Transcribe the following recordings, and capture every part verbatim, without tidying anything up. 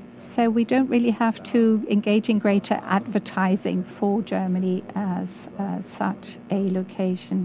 So we don't really have to engage in greater advertising for Germany as uh, such a location.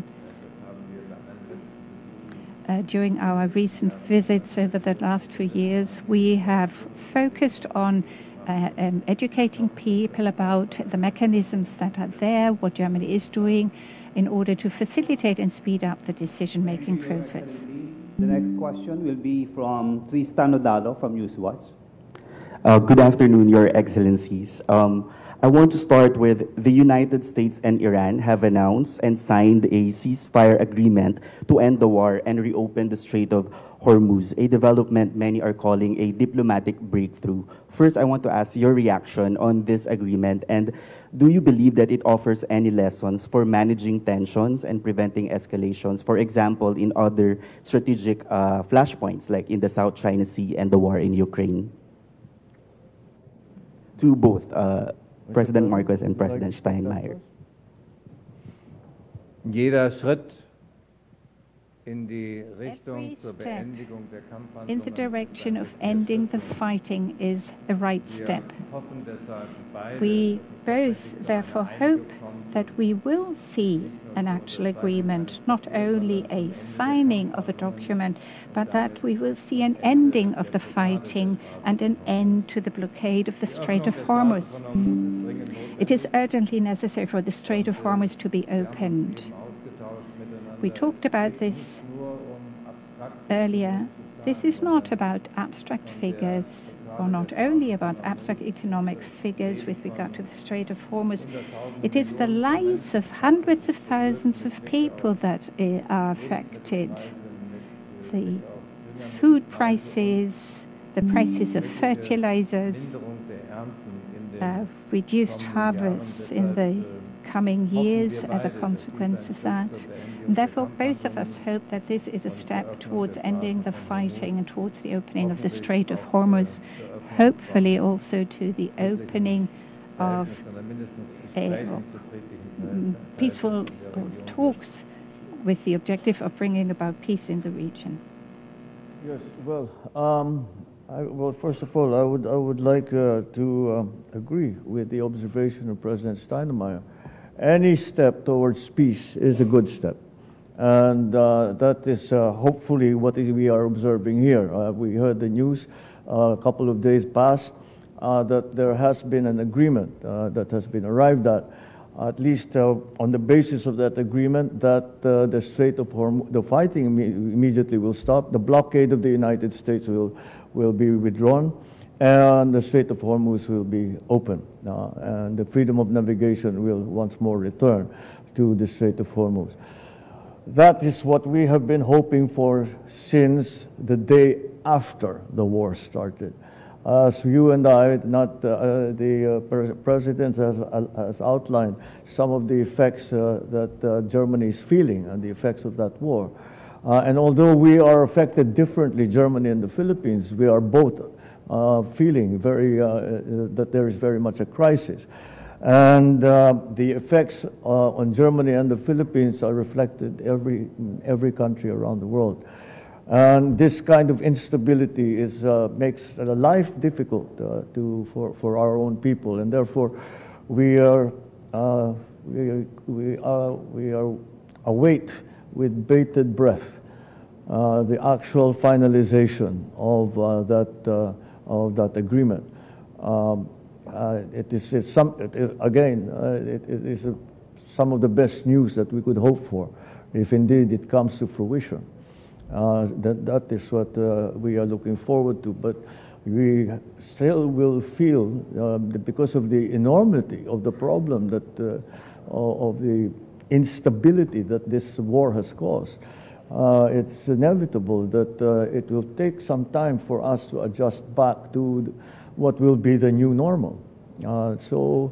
Uh, during our recent visits over the last few years, we have focused on uh, um, educating people about the mechanisms that are there, what Germany is doing in order to facilitate and speed up the decision-making process. The next question will be from Tristan Odalo from Newswatch. Uh, good afternoon, Your Excellencies. Um, I want to start with the United States and Iran have announced and signed a ceasefire agreement to end the war and reopen the Strait of Hormuz, a development many are calling a diplomatic breakthrough. First, I want to ask your reaction on this agreement, and do you believe that it offers any lessons for managing tensions and preventing escalations, for example, in other strategic uh, flashpoints like in the South China Sea and the war in Ukraine? To both uh, President Marcos and President Steinmeier. Jeder Schritt in die Richtung Every zur step Beendigung der Kampfhandlungen in the direction of ending the fighting is a right step. We both therefore hope that we will see an actual agreement, not only a signing of a document, but that we will see an ending of the fighting and an end to the blockade of the Strait of Hormuz. It is urgently necessary for the Strait of Hormuz to be opened. We talked about this earlier. This is not about abstract figures, or not only about abstract economic figures with regard to the Strait of Hormuz. It is the lives of hundreds of thousands of people that are affected. The food prices, the prices of fertilizers, uh, reduced harvests in the coming years as a consequence of that. And therefore, both of us hope that this is a step towards ending the fighting and towards the opening of the Strait of Hormuz, hopefully also to the opening of a, uh, peaceful talks with the objective of bringing about peace in the region. Yes, well, um, I, well, first of all, I would, I would like uh, to um, agree with the observation of President Steinmeier. Any step towards peace is a good step. And uh, that is uh, hopefully what is we are observing here. Uh, we heard the news uh, a couple of days past uh, that there has been an agreement uh, that has been arrived at, at least uh, on the basis of that agreement, that uh, the Strait of Hormuz, the fighting im immediately will stop, the blockade of the United States will, will be withdrawn, and the Strait of Hormuz will be open, uh, and the freedom of navigation will once more return to the Strait of Hormuz. That is what we have been hoping for since the day after the war started. As you and I, not uh, the uh, President has, uh, has outlined some of the effects uh, that uh, Germany is feeling and the effects of that war. Uh, and although we are affected differently, Germany and the Philippines, we are both uh, feeling very, uh, that there is very much a crisis. And uh, the effects uh, on Germany and the Philippines are reflected every, in every country around the world. And this kind of instability is, uh, makes life difficult uh, to, for, for our own people. And therefore, we are, uh, we, we, are, we are await with bated breath uh, the actual finalization of, uh, that, uh, of that agreement. Um, Uh, it is it's some, it is, again, uh, it, it is a, some of the best news that we could hope for, if indeed it comes to fruition. Uh, that, that is what uh, we are looking forward to, but we still will feel, uh, because of the enormity of the problem, that uh, of the instability that this war has caused, uh, it's inevitable that uh, it will take some time for us to adjust back to the, what will be the new normal. Uh, so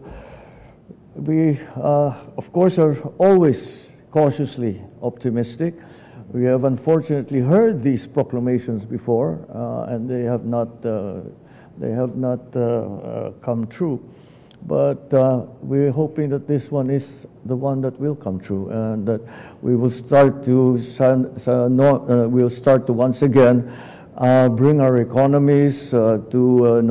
we, uh, of course, are always cautiously optimistic. We have unfortunately heard these proclamations before, uh, and they have not, uh, they have not uh, uh, come true. But uh, we're hoping that this one is the one that will come true, and that we will start to, uh, we'll start to once again Uh, bring our economies uh, to uh,